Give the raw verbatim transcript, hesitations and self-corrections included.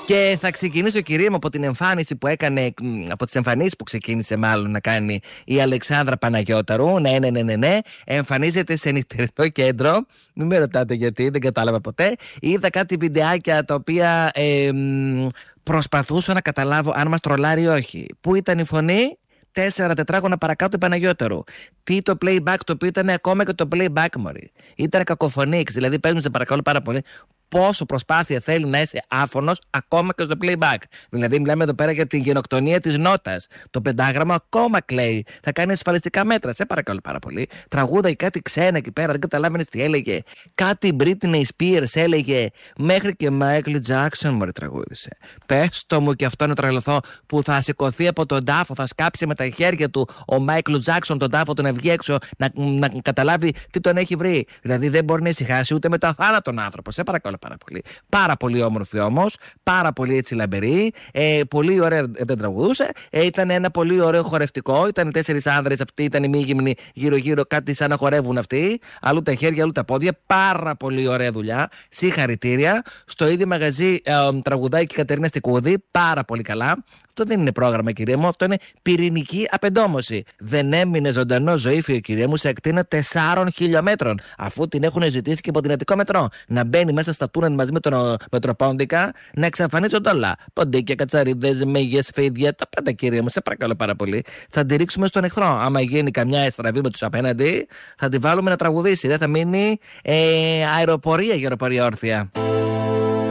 Και θα ξεκινήσω, κυρία μου, από την εμφάνιση που έκανε, από τις εμφανίσεις που ξεκίνησε μάλλον να κάνει η Αλεξάνδρα Παναγιώταρου. Ναι, ναι, ναι, ναι, ναι. Εμφανίζεται σε νυχτερινό κέντρο. Μην με ρωτάτε γιατί, δεν κατάλαβα ποτέ. Είδα κάτι βιντεάκια τα οποία ε, προσπαθούσα να καταλάβω αν μας τρολάρει ή όχι. Πού ήταν η φωνή? Τέσσερα τετράγωνα παρακάτω του Παναγιώταρου. Τι το playback, το οποίο ήταν ακόμα και το playback, μωρή. Ήταν κακοφωνήξ. Δηλαδή, παίζουμε σε παρακαλώ πάρα πολύ. Πόσο προσπάθεια θέλει να είσαι άφωνος ακόμα και στο playback. Δηλαδή, μιλάμε εδώ πέρα για την γενοκτονία της νότας. Το πεντάγραμμο ακόμα κλαίει. Θα κάνει ασφαλιστικά μέτρα. Σε παρακαλώ πάρα πολύ. Τραγούδα ή κάτι ξένα εκεί πέρα. Δεν καταλάβαινες τι έλεγε. Κάτι Britney Spears έλεγε. Μέχρι και Michael Jackson μωρή τραγούδισε. Πες το μου και αυτό να τρελαθώ που θα σηκωθεί από τον τάφο, θα σκάψει με τα χέρια του ο Michael Jackson τον τάφο του να βγει έξω, να, να καταλάβει τι τον έχει βρει. Δηλαδή, δεν μπορεί να ησυχάσει ούτε με τα θάνατον τον άνθρωπο. Σε παρακαλώ. Πάρα πολύ. Πάρα πολύ όμορφη όμως, πάρα πολύ έτσι λαμπερή, ε, πολύ ωραία δεν τραγουδούσε, ε, ήταν ένα πολύ ωραίο χορευτικό, ήταν τέσσερις άνδρες, αυτοί ήταν οι μήγυμνοι γύρω-γύρω, κάτι σαν να χορεύουν αυτοί, αλλού τα χέρια, αλλού τα πόδια, πάρα πολύ ωραία δουλειά, συγχαρητήρια. Στο ίδιο μαγαζί ε, τραγουδάει και η Κατερίνα Στικούδη, πάρα πολύ καλά. Αυτό δεν είναι πρόγραμμα, κυρία μου, αυτό είναι πυρηνική απεντόμωση. Δεν έμεινε ζωντανό ζωήφιο, κυρία μου, σε ακτίνα τεσσάρων χιλιόμετρων, αφού την έχουν ζητήσει και από την Αττικό Μετρό. Να μπαίνει μέσα στα τούνελ μαζί με τον Μετροπόντικα, να εξαφανίζονται όλα. Ποντίκια, κατσαρίδες, μέγες, φίδια, τα πάντα, κυρία μου, σε παρακαλώ πάρα πολύ. Θα τη ρίξουμε στον εχθρό. Άμα γίνει καμιά εστραβή με του απέναντι, θα τη βάλουμε να τραγουδήσει. Δεν θα μείνει ε, αεροπορία για αεροπορία όρθια.